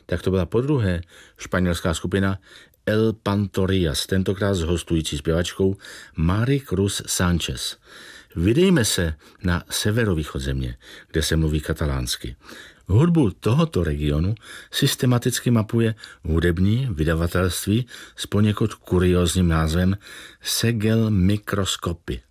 tak to byla podruhé španělská skupina El Pantorillas, tentokrát s hostující zpěvačkou Mary Cruz Sánchez. Vydejme se na severovýchod země, kde se mluví katalánsky. Hudbu tohoto regionu systematicky mapuje hudební vydavatelství s poněkud kuriózním názvem Segel Microscopy.